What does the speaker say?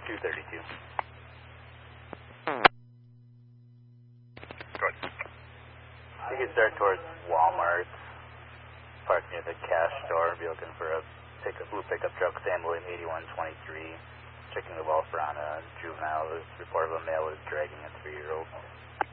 232. Good. You can start towards Walmart, park near the cash store, be looking for a blue pickup truck, ambulance 8123, checking the well for on a juvenile. There's report of a male is dragging a 3-year-old.